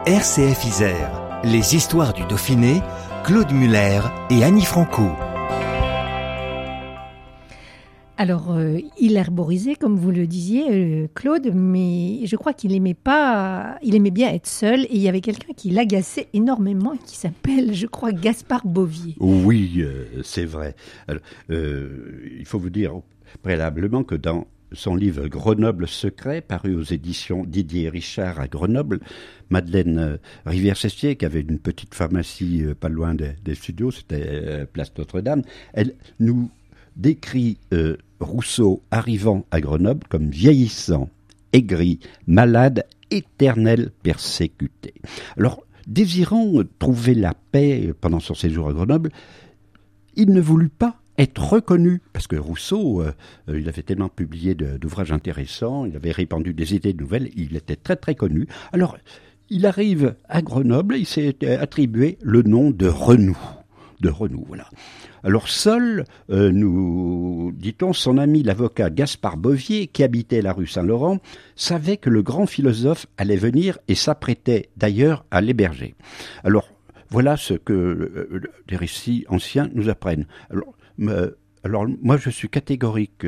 RCF Isère, les histoires du Dauphiné, Claude Muller et Annie Franco. Alors, il herborisait, comme vous le disiez, Claude, mais je crois qu'il aimait bien être seul, et il y avait quelqu'un qui l'agaçait énormément, qui s'appelle, je crois, Gaspard Bovier. Oui, c'est vrai. Alors, il faut vous dire préalablement que dans son livre Grenoble secret, paru aux éditions Didier Richard à Grenoble, Madeleine Rivière-Cestier, qui avait une petite pharmacie pas loin des studios, c'était Place Notre-Dame, elle nous décrit Rousseau arrivant à Grenoble comme vieillissant, aigri, malade, éternel persécuté. Alors, désirant trouver la paix pendant son séjour à Grenoble, il ne voulut pas être reconnu, parce que Rousseau, il avait tellement publié d'ouvrages intéressants, il avait répandu des idées nouvelles, il était très très connu. Alors, il arrive à Grenoble, il s'est attribué le nom de Renoux. Voilà. Alors seul, nous dit-on, son ami l'avocat Gaspard Bovier, qui habitait la rue Saint-Laurent, savait que le grand philosophe allait venir et s'apprêtait d'ailleurs à l'héberger. Alors, voilà ce que les récits anciens nous apprennent. Alors moi, je suis catégorique.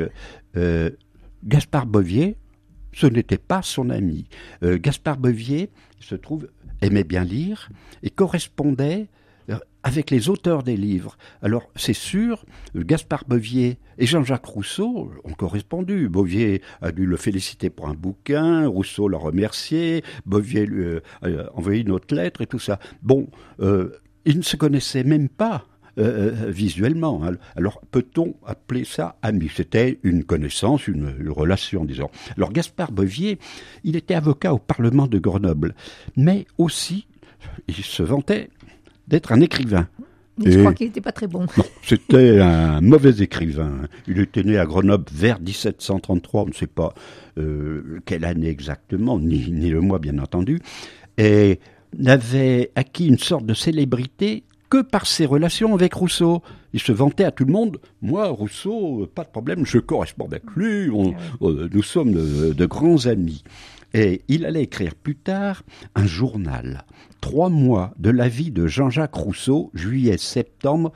Gaspard Bovier, ce n'était pas son ami. Gaspard Bovier, il se trouve, aimait bien lire et correspondait avec les auteurs des livres. Alors, c'est sûr, Gaspard Bovier et Jean-Jacques Rousseau ont correspondu. Bovier a dû le féliciter pour un bouquin, Rousseau l'a remercié, Bovier lui a envoyé une autre lettre et tout ça. Bon, ils ne se connaissaient même pas visuellement. Alors, peut-on appeler ça ami ? C'était une connaissance, une relation, disons. Alors, Gaspard Bovier, il était avocat au Parlement de Grenoble, mais aussi, il se vantait d'être un écrivain. Je crois qu'il n'était pas très bon. Non, c'était un mauvais écrivain. Il était né à Grenoble vers 1733, on ne sait pas quelle année exactement, ni le mois bien entendu, et n'avait acquis une sorte de célébrité que par ses relations avec Rousseau. Il se vantait à tout le monde, moi, Rousseau, pas de problème, je correspond avec lui, nous sommes de grands amis. Et il allait écrire plus tard un journal, 3 mois de la vie de Jean-Jacques Rousseau, juillet-septembre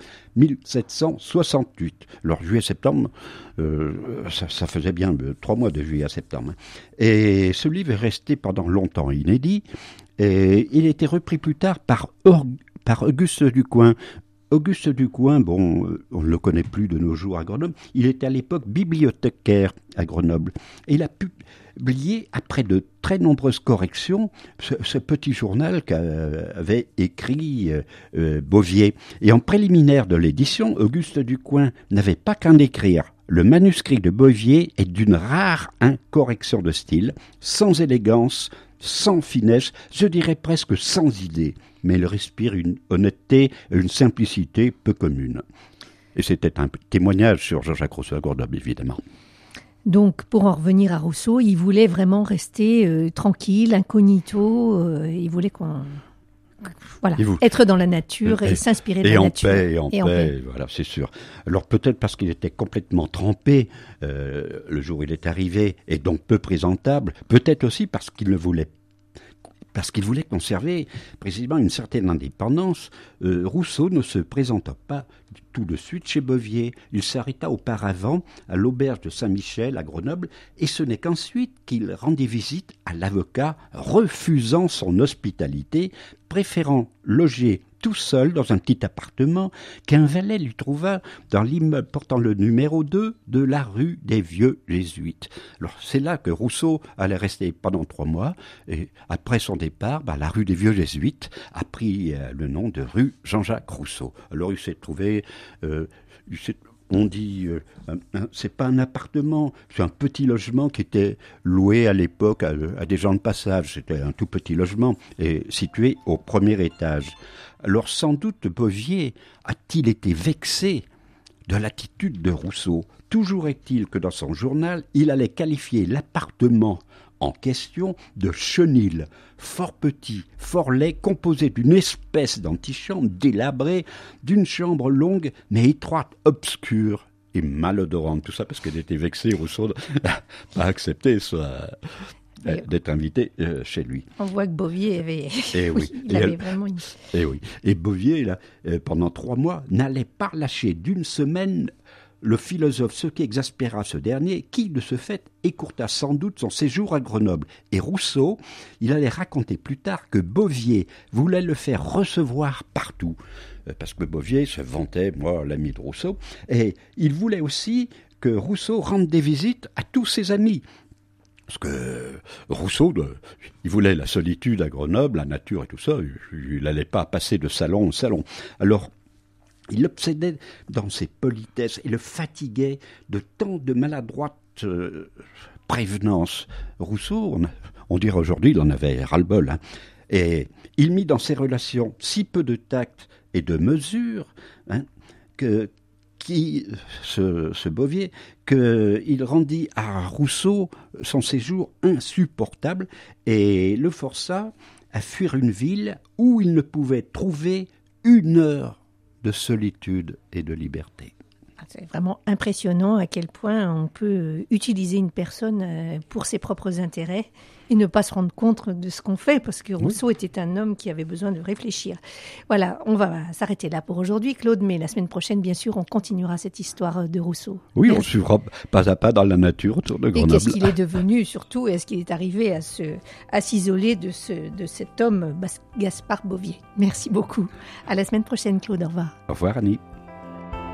1768. Alors juillet-septembre, ça faisait bien 3 mois de juillet à septembre. Et ce livre est resté pendant longtemps inédit, et il a été repris plus tard par Auguste Ducoing. Auguste Ducoing, bon, on ne le connaît plus de nos jours à Grenoble, il était à l'époque bibliothécaire à Grenoble. Et il a publié, après de très nombreuses corrections, ce petit journal qu'avait écrit Bovier. Et en préliminaire de l'édition, Auguste Ducoing n'avait pas qu'à en écrire. Le manuscrit de Bovier est d'une rare incorrection de style, sans élégance, sans finesse, je dirais presque sans idée, mais il respire une honnêteté et une simplicité peu communes. Et c'était un témoignage sur Jean-Jacques Rousseau à Grenoble, évidemment. Donc, pour en revenir à Rousseau, il voulait vraiment rester tranquille, incognito, il voulait être dans la nature et s'inspirer de la nature. Et en paix, voilà, c'est sûr. Alors peut-être parce qu'il était complètement trempé le jour où il est arrivé, et donc peu présentable, peut-être aussi parce qu'il voulait conserver précisément une certaine indépendance. Rousseau ne se présenta pas tout de suite chez Bovier. Il s'arrêta auparavant à l'auberge de Saint-Michel à Grenoble, et ce n'est qu'ensuite qu'il rendit visite à l'avocat, refusant son hospitalité, préférant loger tout seul dans un petit appartement qu'un valet lui trouva dans l'immeuble portant le numéro 2 de la rue des Vieux Jésuites. Alors c'est là que Rousseau allait rester pendant 3 mois, et après son départ, la rue des Vieux Jésuites a pris le nom de rue Jean-Jacques Rousseau. Alors il s'est trouvé, on dit, c'est pas un appartement, c'est un petit logement qui était loué à l'époque à des gens de passage. C'était un tout petit logement et situé au premier étage. Alors sans doute Bovier a-t-il été vexé de l'attitude de Rousseau. Toujours est-il que dans son journal, il allait qualifier l'appartement en question de chenil, fort petit, fort laid, composé d'une espèce d'antichambre délabrée, d'une chambre longue mais étroite, obscure et malodorante. Tout ça parce qu'elle était vexée, Rousseau n'a pas accepté ça. d'être invité chez lui. On voit que Bovier avait, Et oui. il avait vraiment une... Et oui. Et Bovier, là, pendant 3 mois, n'allait pas lâcher d'une semaine le philosophe, ce qui exaspéra ce dernier, qui, de ce fait, écourta sans doute son séjour à Grenoble. Et Rousseau, il allait raconter plus tard que Bovier voulait le faire recevoir partout. Parce que Bovier se vantait, moi, l'ami de Rousseau, et il voulait aussi que Rousseau rende des visites à tous ses amis. Parce que Rousseau, il voulait la solitude à Grenoble, la nature et tout ça, il n'allait pas passer de salon en salon. Alors, il l'obsédait dans ses politesses et le fatiguait de tant de maladroites prévenances. Rousseau, on dirait aujourd'hui, il en avait ras-le-bol. Hein. Et il mit dans ses relations si peu de tact et de mesure ce Bovier, qu'il rendit à Rousseau son séjour insupportable et le força à fuir une ville où il ne pouvait trouver 1 heure de solitude et de liberté. C'est vraiment impressionnant à quel point on peut utiliser une personne pour ses propres intérêts et ne pas se rendre compte de ce qu'on fait, parce que Rousseau était un homme qui avait besoin de réfléchir. Voilà, on va s'arrêter là pour aujourd'hui, Claude, mais la semaine prochaine, bien sûr, on continuera cette histoire de Rousseau. Oui, on suivra pas à pas dans la nature autour de Grenoble. Et qu'est-ce qu'il est devenu, surtout, est-ce qu'il est arrivé à s'isoler de cet homme, Gaspard Bovier. Merci beaucoup. À la semaine prochaine, Claude, au revoir. Au revoir, Annie.